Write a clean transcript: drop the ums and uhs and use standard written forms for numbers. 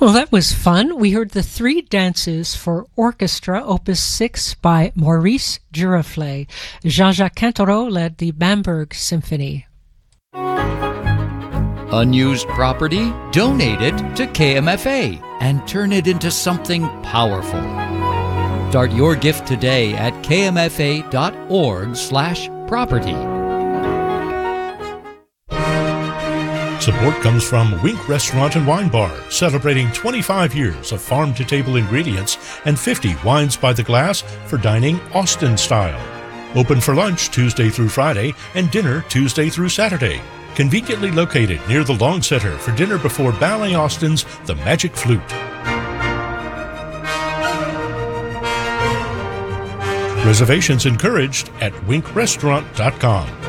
Well, that was fun. We heard the three dances for orchestra, Opus 6 by Maurice Giroflé. Jean-Jacques Cantoreau led the Bamberg Symphony. Unused property? Donate it to KMFA and turn it into something powerful. Start your gift today at kmfa.org/property. Support comes from Wink Restaurant and Wine Bar, celebrating 25 years of farm-to-table ingredients and 50 wines by the glass for dining Austin style. Open for lunch Tuesday through Friday and dinner Tuesday through Saturday. Conveniently located near the Long Center for dinner before Ballet Austin's The Magic Flute. Reservations encouraged at winkrestaurant.com.